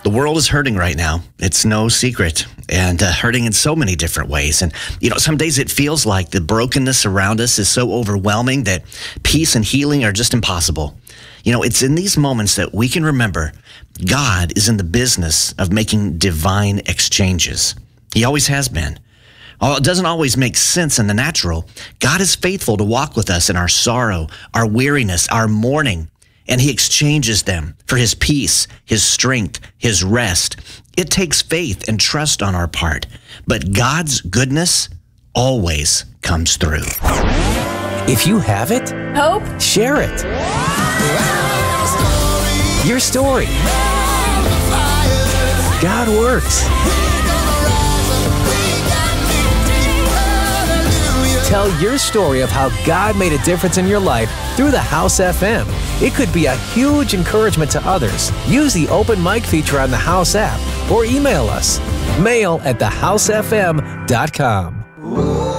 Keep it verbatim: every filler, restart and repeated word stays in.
The world is hurting right now. It's no secret, and uh, hurting in so many different ways. And, you know, some days it feels like the brokenness around us is so overwhelming that peace and healing are just impossible. You know, it's in these moments that we can remember God is in the business of making divine exchanges. He always has been. Although it doesn't always make sense in the natural, God is faithful to walk with us in our sorrow, our weariness, our mourning, and he exchanges them for his peace, his strength, his rest. It takes faith and trust on our part, but God's goodness always comes through. If you have it, hope, share it. Your story. God works. Tell your story of how God made a difference in your life through the House F M. It could be a huge encouragement to others. Use the open mic feature on the House app or email us. Mail at the house f m dot com.